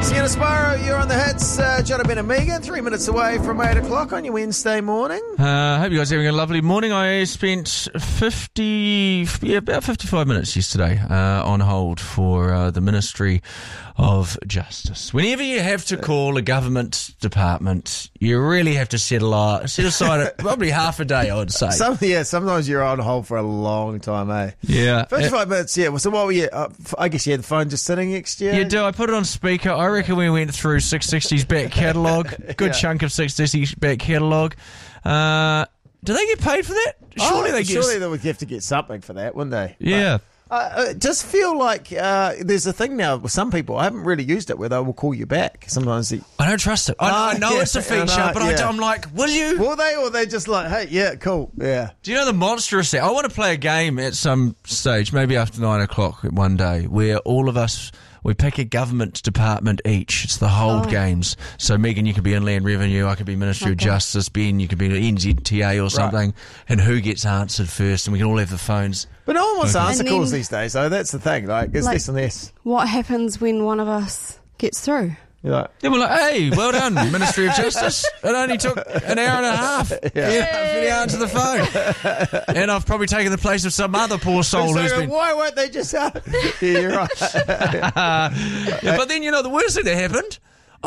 Sienna Sparrow, you're on the hits. John Ben and Megan, 3 minutes away from 8 o'clock on your Wednesday morning. Hope you guys are having a lovely morning. I spent about 55 minutes yesterday on hold for the Ministry of Justice. Whenever you have to call a government department, you really have to set aside probably half a day, I would say. Sometimes you're on hold for a long time, eh? Yeah. 55 minutes, yeah. So what were you, I guess you had the phone just sitting next to you? You do. I put it on speaker. I reckon we went through 660's back catalogue. Good chunk of 660's back catalogue. Do they get paid for that? Surely they would have to get something for that, wouldn't they? Yeah. I just feel like there's a thing now with some people, I haven't really used it, where they will call you back. Sometimes I don't trust it. I know it's a feature, but I'm like, will you? Will they? Or they just like, hey, yeah, cool, yeah. Do you know the monstrous thing? I want to play a game at some stage, maybe after 9 o'clock one day, where all of us, we pick a government department each. It's the hold games. So, Megan, you could be Inland Revenue. I could be Ministry of Justice. Ben, you could be NZTA or something. Right. And who gets answered first? And we can all have the phones. But no one wants to answer calls these days, though. That's the thing. Like, it's less and less. What happens when one of us gets through? You're then we're like, hey, well done, Ministry of Justice. It only took an hour and a half for you to answer the phone. And I've probably taken the place of some other poor soul who's been... Why won't they just... Yeah, you're right. But then, the worst thing that happened,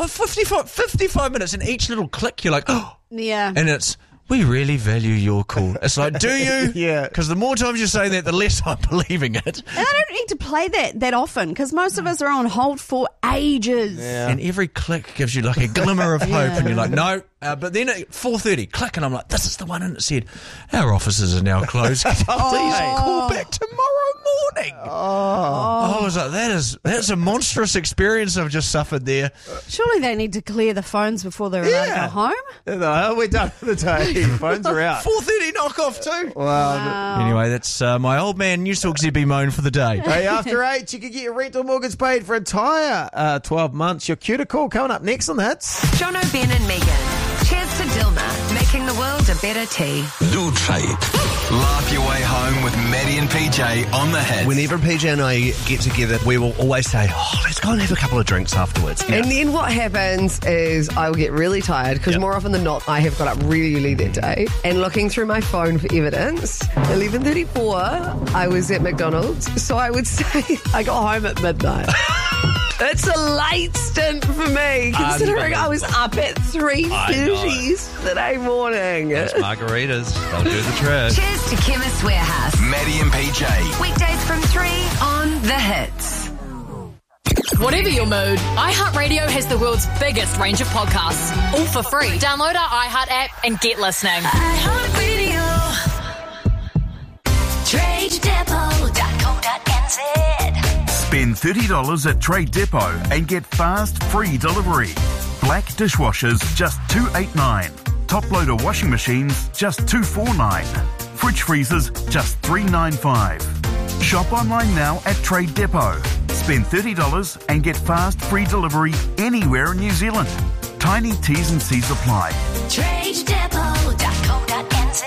55 minutes in each little click, you're like, oh. Yeah. And it's... We really value your call. It's like, do you? Yeah. Because the more times you say that, the less I'm believing it. And I don't need to play that often, because most of us are on hold for ages. Yeah. And every click gives you like a glimmer of hope, and you're like, no. But then at 4:30, click, and I'm like, this is the one, and it said, our offices are now closed. Please call back tomorrow morning. I was like, that's a monstrous experience I've just suffered there. Surely they need to clear the phones before they're allowed to go home? No, we're done for the day. Phones are out. 4:30 knock off too. Wow. Anyway, that's my old man News Talk ZB moan for the day. Hey, after 8, you can get your rental mortgage paid for entire 12 months. Your cuticle coming up next on the hits. Jono, Ben and Megan. Cheers to Dilma, making the world a better tea. Do trade. Laugh your way home with Maddie and PJ on the hits. Whenever PJ and I get together, we will always say, let's go and have a couple of drinks afterwards. And then what happens is I will get really tired, because more often than not, I have got up really early that day. And looking through my phone for evidence, 11:34, I was at McDonald's. So I would say I got home at midnight. It's a late stint for me, considering I was up at 3:30 yesterday morning. Those margaritas, they'll do the trick. Cheers to Chemist Warehouse. Maddie and PJ. Weekdays from 3 on The Hits. Whatever your mood, iHeartRadio has the world's biggest range of podcasts, all for free. Download our iHeart app and get listening. iHeartRadio. TradeDepot.co.nz. Spend $30 at Trade Depot and get fast, free delivery. Black dishwashers, just $2.89. Top loader washing machines, just $2.49. Fridge freezers, just $3.95. Shop online now at Trade Depot. Spend $30 and get fast, free delivery anywhere in New Zealand. Tiny T's and C's apply. TradeDepot.co.nz.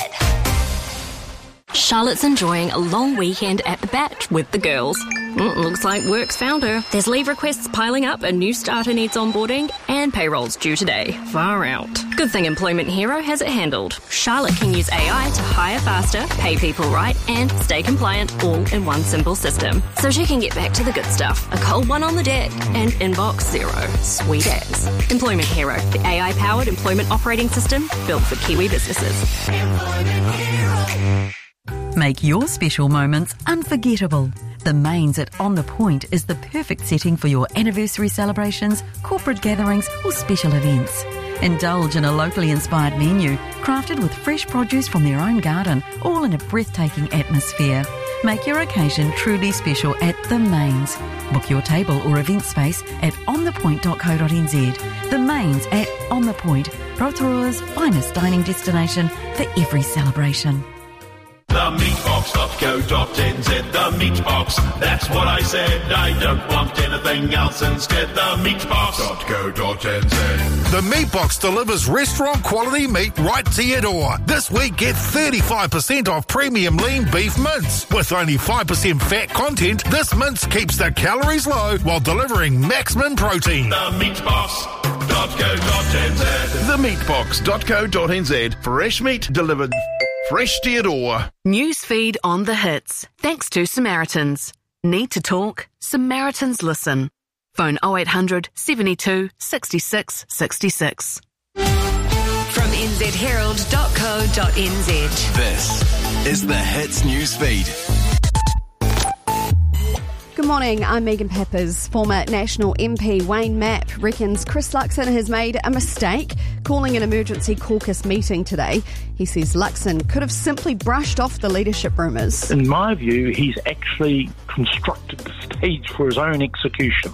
Charlotte's enjoying a long weekend at the Bat with the girls. Looks like work's found her. There's leave requests piling up, a new starter needs onboarding, and payroll's due today. Far out. Good thing Employment Hero has it handled. Charlotte can use AI to hire faster, pay people right, and stay compliant all in one simple system. So she can get back to the good stuff. A cold one on the deck and inbox zero. Sweet as. Employment Hero, the AI-powered employment operating system built for Kiwi businesses. Employment Hero. Make your special moments unforgettable. The Mains at On The Point is the perfect setting for your anniversary celebrations, corporate gatherings or special events. Indulge in a locally inspired menu, crafted with fresh produce from their own garden, all in a breathtaking atmosphere. Make your occasion truly special at The Mains. Book your table or event space at onthepoint.co.nz. The Mains at On The Point, Rotorua's finest dining destination for every celebration. The Themeatbox.co.nz. The Meatbox, that's what I said. I don't want anything else instead. The Meatbox.co.nz. The Meatbox delivers restaurant quality meat right to your door. This week, get 35% off premium lean beef mince. With only 5% fat content, this mince keeps the calories low while delivering maximum protein. The Meatbox.co.nz. The Meatbox.co.nz. Fresh meat delivered fresh to your door. Newsfeed on the hits. Thanks to Samaritans. Need to talk? Samaritans listen. Phone 0800 72 66 66. From nzherald.co.nz. This is the Hits Newsfeed. Good morning, I'm Megan Peppers. Former National MP Wayne Mapp reckons Chris Luxon has made a mistake calling an emergency caucus meeting today. He says Luxon could have simply brushed off the leadership rumours. In my view, he's actually constructed the stage for his own execution.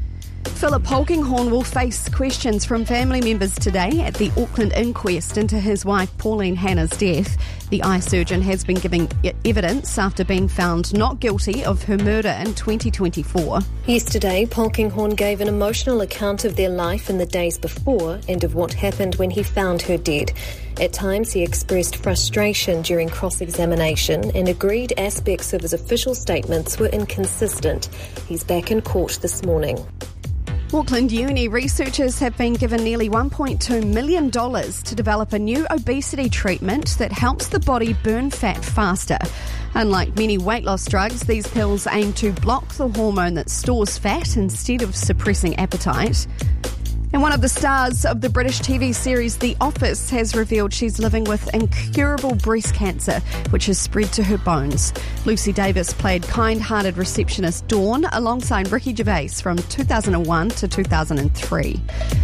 Philip Polkinghorne will face questions from family members today at the Auckland inquest into his wife Pauline Hanna's death. The eye surgeon has been giving evidence after being found not guilty of her murder in 2024. Yesterday, Polkinghorne gave an emotional account of their life in the days before and of what happened when he found her dead. At times, he expressed frustration during cross-examination and agreed aspects of his official statements were inconsistent. He's back in court this morning. Auckland Uni researchers have been given nearly $1.2 million to develop a new obesity treatment that helps the body burn fat faster. Unlike many weight loss drugs, these pills aim to block the hormone that stores fat instead of suppressing appetite. And one of the stars of the British TV series The Office has revealed she's living with incurable breast cancer, which has spread to her bones. Lucy Davis played kind-hearted receptionist Dawn alongside Ricky Gervais from 2001 to 2003.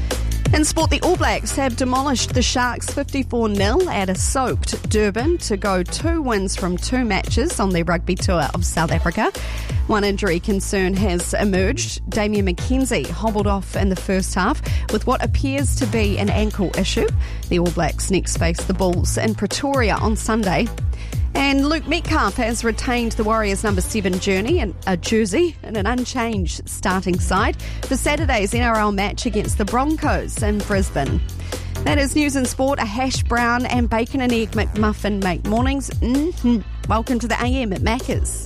In sport, the All Blacks have demolished the Sharks 54-0 at a soaked Durban to go 2 wins from 2 matches on their rugby tour of South Africa. One injury concern has emerged. Damien McKenzie hobbled off in the first half with what appears to be an ankle issue. The All Blacks next face the Bulls in Pretoria on Sunday. And Luke Metcalf has retained the Warriors' number 7 jersey in an unchanged starting side for Saturday's NRL match against the Broncos in Brisbane. That is news and sport. A hash brown and bacon and egg McMuffin make mornings. Welcome to the AM at Macca's.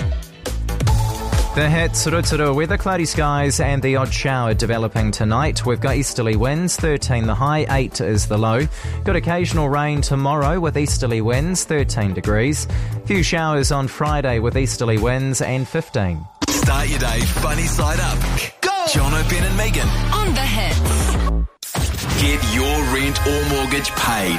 The hits, Rotorua weather, cloudy skies and the odd shower developing tonight. We've got easterly winds, 13 the high, 8 is the low. Got occasional rain tomorrow with easterly winds, 13 degrees. Few showers on Friday with easterly winds and 15. Start your day funny side up. Go! Jono, Ben and Megan. On the hits. Get your rent or mortgage paid.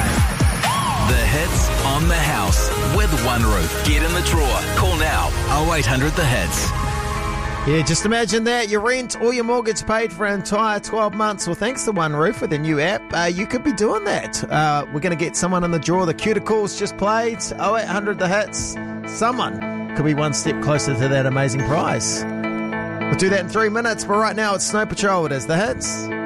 The Hits on the House with One Roof. Get in the drawer. Call now 0800 The Hits. Yeah, just imagine that. Your rent or your mortgage paid for an entire 12 months. Well, thanks to One Roof with a new app, you could be doing that. We're going to get someone in the drawer. The Cuticles just played. 0800 The Hits. Someone could be one step closer to that amazing prize. We'll do that in 3 minutes, but right now it's Snow Patrol. It is The Hits.